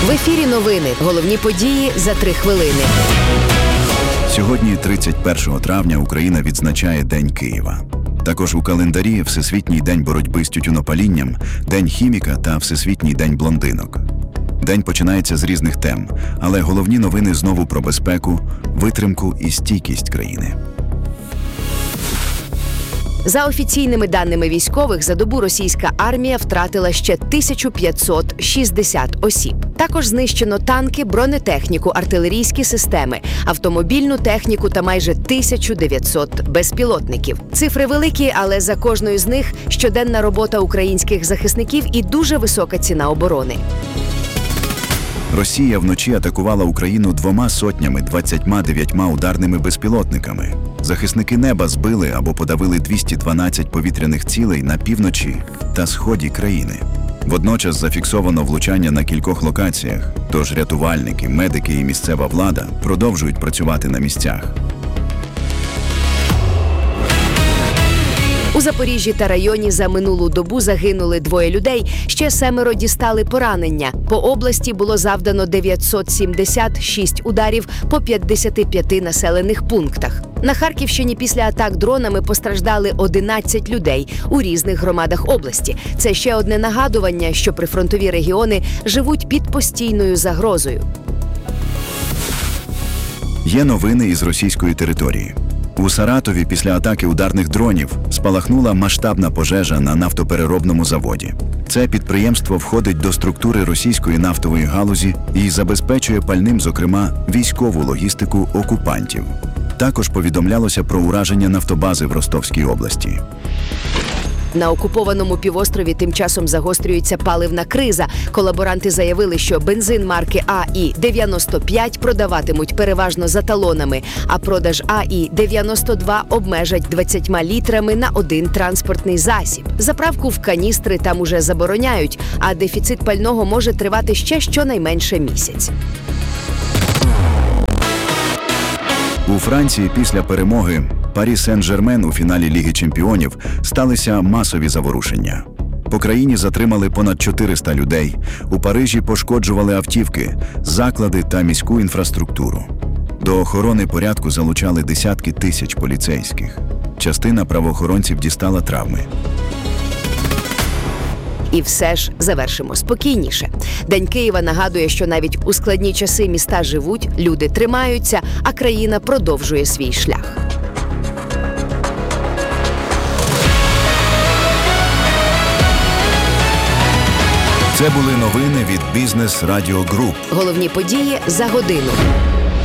В ефірі новини. Головні події за 3 хвилини. Сьогодні, 31 травня, Україна відзначає День Києва. Також у календарі Всесвітній день боротьби з тютюнопалінням, День хіміка та Всесвітній день блондинок. День починається з різних тем, але головні новини знову про безпеку, витримку і стійкість країни. За офіційними даними військових, за добу російська армія втратила ще 1560 осіб. Також знищено танки, бронетехніку, артилерійські системи, автомобільну техніку та майже 1900 безпілотників. Цифри великі, але за кожною з них щоденна робота українських захисників і дуже висока ціна оборони. Росія вночі атакувала Україну 229 ударними безпілотниками. Захисники неба збили або подавили 212 повітряних цілей на півночі та сході країни. Водночас зафіксовано влучання на кількох локаціях, тож рятувальники, медики і місцева влада продовжують працювати на місцях. У Запоріжжі та районі за минулу добу загинули 2 людей, ще 7 дістали поранення. По області було завдано 976 ударів по 55 населених пунктах. На Харківщині після атак дронами постраждали 11 людей у різних громадах області. Це ще одне нагадування, що прифронтові регіони живуть під постійною загрозою. Є новини із російської території. У Саратові після атаки ударних дронів спалахнула масштабна пожежа на нафтопереробному заводі. Це підприємство входить до структури російської нафтової галузі і забезпечує пальним, зокрема, військову логістику окупантів. Також повідомлялося про ураження нафтобази в Ростовській області. На окупованому півострові тим часом загострюється паливна криза. Колаборанти заявили, що бензин марки АІ-95 продаватимуть переважно за талонами, а продаж АІ-92 обмежать 20 літрами на один транспортний засіб. Заправку в каністри там уже забороняють, а дефіцит пального може тривати ще щонайменше місяць. У Франції після перемоги Парі Сен-Жермен у фіналі Ліги чемпіонів сталися масові заворушення. По країні затримали понад 400 людей, у Парижі пошкоджували автівки, заклади та міську інфраструктуру. До охорони порядку залучали десятки тисяч поліцейських. Частина правоохоронців дістала травми. І все ж завершимо спокійніше. День Києва нагадує, що навіть у складні часи міста живуть, люди тримаються, а країна продовжує свій шлях. Це були новини від Бізнес Радіо Груп. Головні події за годину.